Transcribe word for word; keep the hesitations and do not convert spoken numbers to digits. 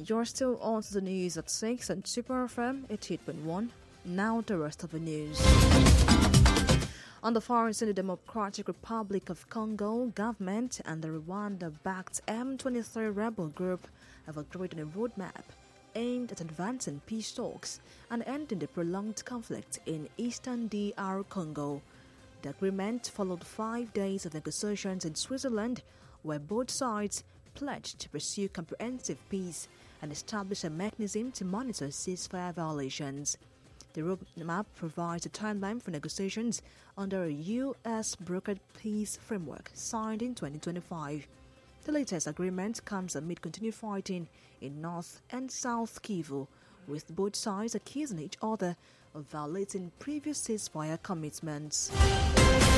You're still on to the news at six and Super F M eighty-eight point one. Now the rest of the news. On the far east in the Democratic Republic of Congo, government and the Rwanda-backed M twenty-three rebel group have agreed on a roadmap aimed at advancing peace talks and ending the prolonged conflict in eastern D R Congo. The agreement followed five days of negotiations in Switzerland, where both sides pledged to pursue comprehensive peace and establish a mechanism to monitor ceasefire violations. The roadmap provides a timeline for negotiations under a U S-brokered peace framework signed in twenty twenty-five. The latest agreement comes amid continued fighting in North and South Kivu, with both sides accusing each other of violating previous ceasefire commitments.